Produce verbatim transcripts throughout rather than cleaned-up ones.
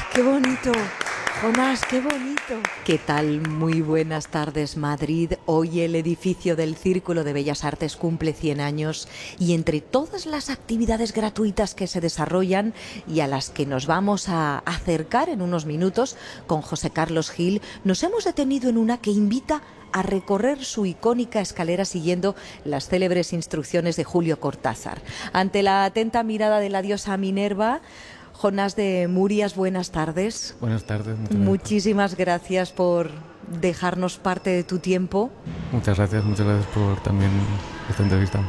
¡Qué bonito! Jonás, qué bonito. ¿Qué tal? Muy buenas tardes, Madrid. Hoy el edificio del Círculo de Bellas Artes cumple cien años y entre todas las actividades gratuitas que se desarrollan y a las que nos vamos a acercar en unos minutos con José Carlos Gil, nos hemos detenido en una que invita a recorrer su icónica escalera siguiendo las célebres instrucciones de Julio Cortázar. Ante la atenta mirada de la diosa Minerva, Jonás de Murias, buenas tardes. Buenas tardes. Muchísimas gracias por dejarnos parte de tu tiempo. Muchas gracias, muchas gracias por también esta entrevista.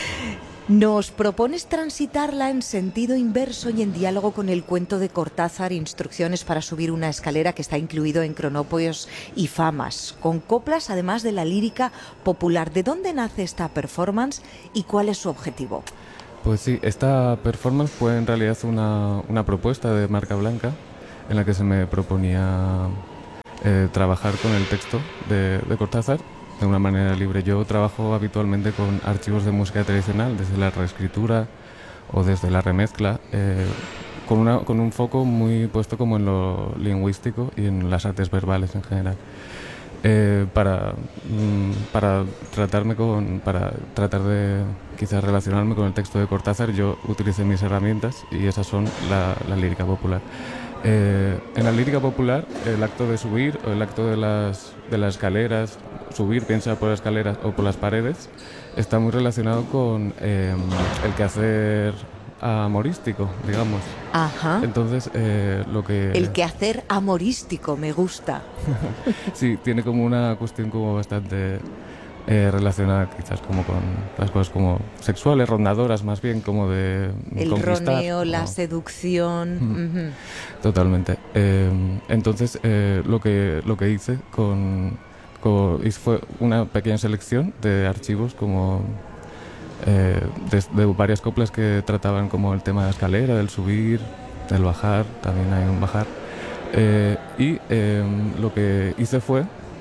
Nos propones transitarla en sentido inverso y en diálogo con el cuento de Cortázar, Instrucciones para subir una escalera, que está incluido en Cronópolis y Famas, con coplas además de la lírica popular. ¿De dónde nace esta performance y cuál es su objetivo? Pues sí, esta performance fue en realidad una, una propuesta de marca blanca en la que se me proponía eh, trabajar con el texto de, de Cortázar de una manera libre. Yo trabajo habitualmente con archivos de música tradicional, desde la reescritura o desde la remezcla, eh, con, una, con un foco muy puesto como en lo lingüístico y en las artes verbales en general. Eh, para, mm, para tratarme con para tratar de quizás relacionarme con el texto de Cortázar, yo utilicé mis herramientas y esas son la, la lírica popular. Eh, en la lírica popular, el acto de subir o el acto de las, de las escaleras, subir, piensa por las escaleras o por las paredes, está muy relacionado con eh, el quehacer amorístico, digamos. Ajá. Entonces, eh, lo que... El quehacer amorístico, me gusta. Sí, tiene como una cuestión como bastante eh, relacionada quizás como con las cosas como sexuales, rondadoras más bien, como de el conquistar. El roneo, la ¿no? seducción. Mm. Uh-huh. Totalmente. Eh, entonces, eh, lo que lo que hice con, con fue una pequeña selección de archivos como Eh, de, de varias coplas que trataban como el tema de la escalera, del subir, del bajar, también hay un bajar. Eh, y eh, lo que hice fue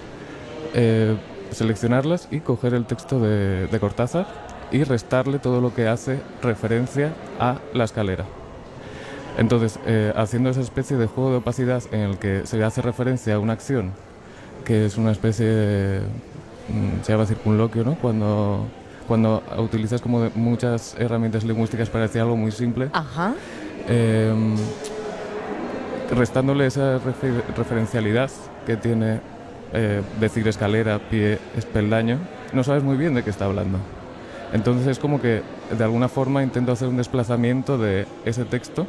eh, seleccionarlas y coger el texto de, de Cortázar y restarle todo lo que hace referencia a la escalera. Entonces, eh, haciendo esa especie de juego de opacidad en el que se hace referencia a una acción que es una especie de, se llama circunloquio, ¿no? Cuando... cuando utilizas como de muchas herramientas lingüísticas para decir algo muy simple. Ajá. Eh, restándole esa refer referencialidad que tiene eh, decir escalera, pie, espeldaño, no sabes muy bien de qué está hablando. Entonces es como que de alguna forma intento hacer un desplazamiento de ese texto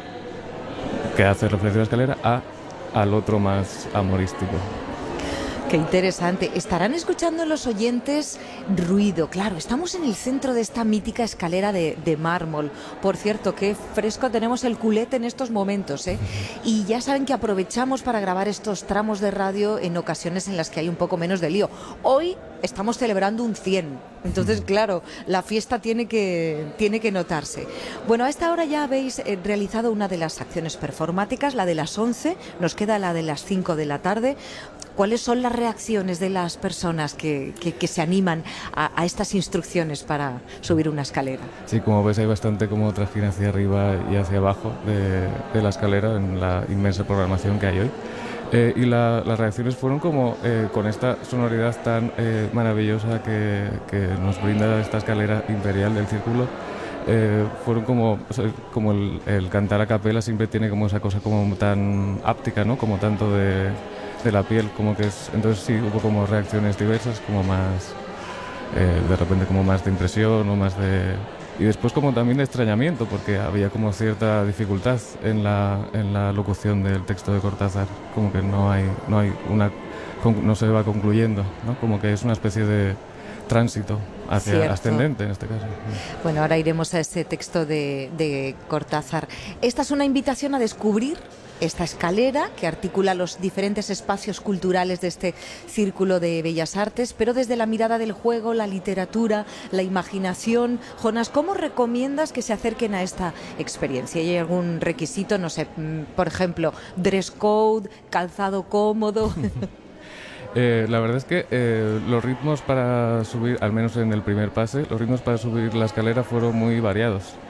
que hace referencia a la escalera a, al otro más amorístico. Qué interesante. Estarán escuchando los oyentes ruido. Claro, estamos en el centro de esta mítica escalera de, de mármol. Por cierto, qué fresco tenemos el culete en estos momentos, ¿eh? Y ya saben que aprovechamos para grabar estos tramos de radio en ocasiones en las que hay un poco menos de lío. Hoy estamos celebrando un cien. Entonces, claro, la fiesta tiene que, tiene que notarse. Bueno, a esta hora ya habéis eh, realizado una de las acciones performáticas, la de las once. Nos queda la de las cinco de la tarde. ¿Cuáles son las reacciones de las personas que, que, que se animan a, a estas instrucciones para subir una escalera? Sí, como ves hay bastante como trajín hacia arriba y hacia abajo de, de la escalera en la inmensa programación que hay hoy. Eh, y la, las reacciones fueron como eh, con esta sonoridad tan eh, maravillosa que, que nos brinda esta escalera imperial del Círculo. Eh, fueron como, o sea, como el, el cantar a capela siempre tiene como esa cosa como tan áptica, ¿no? Como tanto de... de la piel, como que es, entonces sí hubo como reacciones diversas, como más eh, de repente como más de impresión o más de, y después como también de extrañamiento porque había como cierta dificultad en la, en la locución del texto de Cortázar, como que no hay, no hay una, no se va concluyendo, ¿no? Como que es una especie de tránsito hacia Cierto. Ascendente en este caso. Bueno, ahora iremos a ese texto de, de Cortázar. Esta es una invitación a descubrir esta escalera que articula los diferentes espacios culturales de este Círculo de Bellas Artes, pero desde la mirada del juego, la literatura, la imaginación. Jonás, ¿cómo recomiendas que se acerquen a esta experiencia? ¿Hay algún requisito? No sé, por ejemplo, dress code, calzado cómodo. Eh, la verdad es que eh, los ritmos para subir, al menos en el primer pase, los ritmos para subir la escalera fueron muy variados.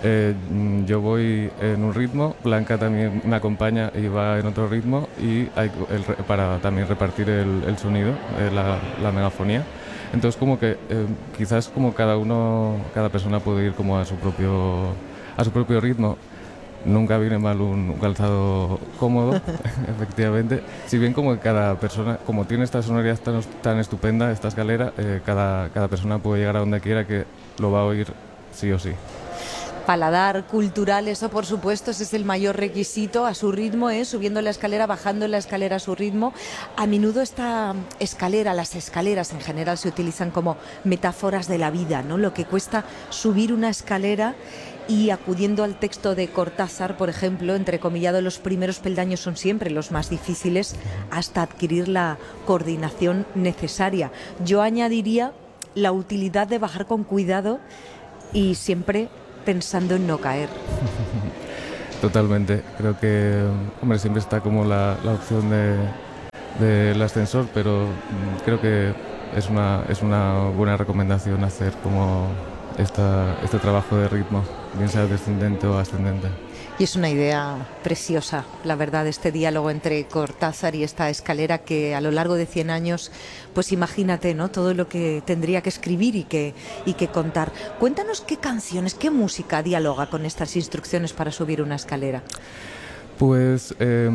eh, yo voy en un ritmo, Blanca también me acompaña y va en otro ritmo, y hay el, para también repartir el, el sonido, eh, la, la megafonía. Entonces como que eh, quizás como cada uno, cada persona puede ir como a su propio, a su propio ritmo. Nunca viene mal un, un calzado cómodo, efectivamente. Si bien como que cada persona, como tiene esta sonoridad tan, tan estupenda, esta escalera, eh, cada, cada persona puede llegar a donde quiera, que lo va a oír sí o sí. Paladar cultural, eso por supuesto, ese es el mayor requisito, a su ritmo, ¿eh? Subiendo la escalera, bajando la escalera a su ritmo. A menudo esta escalera, las escaleras en general se utilizan como metáforas de la vida, ¿no? Lo que cuesta subir una escalera. Y acudiendo al texto de Cortázar, por ejemplo, entrecomillado, los primeros peldaños son siempre los más difíciles hasta adquirir la coordinación necesaria. Yo añadiría la utilidad de bajar con cuidado y siempre pensando en no caer. Totalmente. Creo que, hombre, siempre está como la, la opción de, del ascensor, pero creo que es una, es una buena recomendación hacer como esta, este trabajo de ritmo, bien sea descendente o ascendente. Y es una idea preciosa, la verdad, este diálogo entre Cortázar y esta escalera que a lo largo de cien años, pues imagínate, ¿no? Todo lo que tendría que escribir y que, y que contar. Cuéntanos qué canciones, qué música dialoga con estas instrucciones para subir una escalera. Pues eh,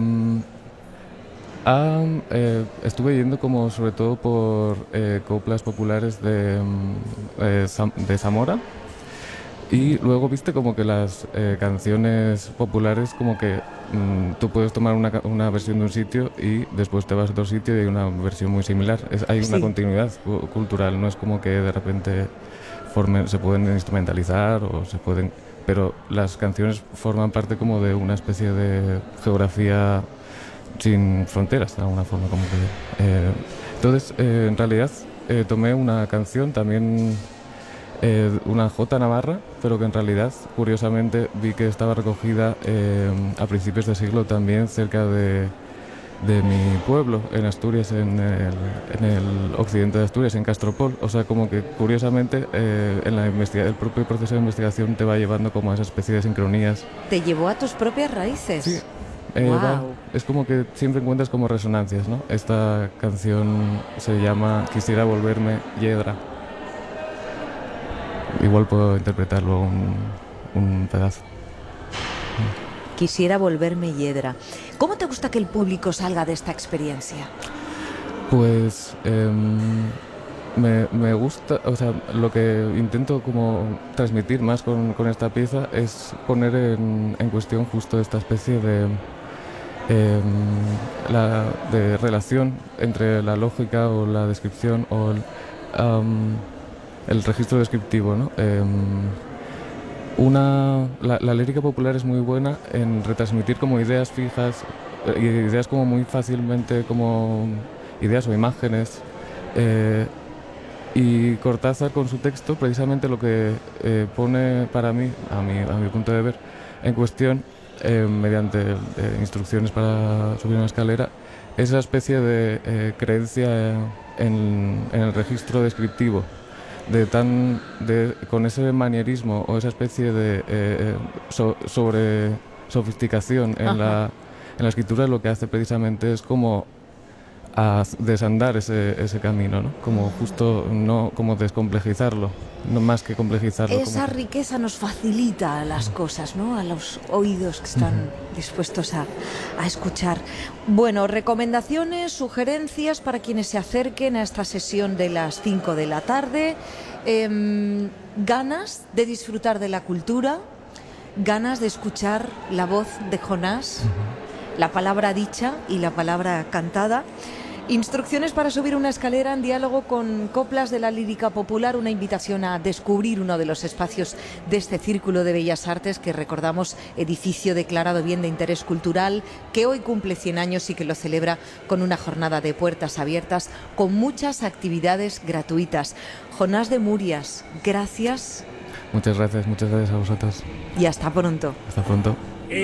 ah, eh, estuve yendo como sobre todo por eh, coplas populares de, eh, de Zamora. Y luego viste como que las eh, canciones populares como que mmm, tú puedes tomar una, una versión de un sitio y después te vas a otro sitio y hay una versión muy similar. Es, hay una sí. continuidad cu- cultural, no es como que de repente formen, se pueden instrumentalizar o se pueden... Pero las canciones forman parte como de una especie de geografía sin fronteras, de alguna forma como que... Eh, entonces, eh, en realidad, eh, tomé una canción también... Eh, una jota navarra, pero que en realidad, curiosamente, vi que estaba recogida eh, a principios de siglo también cerca de, de mi pueblo, en Asturias, en el, en el occidente de Asturias, en Castropol. O sea, como que curiosamente eh, en la investiga- el propio proceso de investigación te va llevando como a esa especie de sincronías. ¿Te llevó a tus propias raíces? Sí. Eh, wow. va, es como que siempre encuentras como resonancias, ¿no? Esta canción se llama Quisiera volverme Yedra. Igual puedo interpretarlo un, un pedazo. Quisiera volverme Yedra. ¿Cómo te gusta que el público salga de esta experiencia? Pues eh, me, me gusta, o sea, lo que intento como transmitir más con, con esta pieza es poner en, en cuestión justo esta especie de, eh, la, de relación entre la lógica o la descripción o el... Um, el registro descriptivo, ¿no? Eh, una, la, la lírica popular es muy buena en retransmitir como ideas fijas, eh, ideas como muy fácilmente, como ideas o imágenes. Eh, y Cortázar con su texto precisamente lo que eh, pone para mí, a mi, a mi punto de ver, en cuestión, eh, mediante eh, instrucciones para subir una escalera, esa especie de eh, creencia en, en el registro descriptivo. De tan, de, con ese manierismo o esa especie de eh, so, sobre sofisticación en la, en la escritura, lo que hace precisamente es como a desandar ese, ese camino, ¿no? Como justo no como descomplejizarlo, no más que complejizarlo. Esa como... riqueza nos facilita las cosas, ¿no? A los oídos que están uh-huh. dispuestos a, a escuchar. Bueno, recomendaciones, sugerencias para quienes se acerquen a esta sesión de las cinco de la tarde. Eh, ganas de disfrutar de la cultura, ganas de escuchar la voz de Jonás, uh-huh. la palabra dicha y la palabra cantada. Instrucciones para subir una escalera en diálogo con coplas de la lírica popular, una invitación a descubrir uno de los espacios de este Círculo de Bellas Artes que recordamos, edificio declarado bien de interés cultural, que hoy cumple cien años y que lo celebra con una jornada de puertas abiertas con muchas actividades gratuitas. Jonás de Murias, gracias. Muchas gracias, muchas gracias a vosotros. Y hasta pronto. Hasta pronto.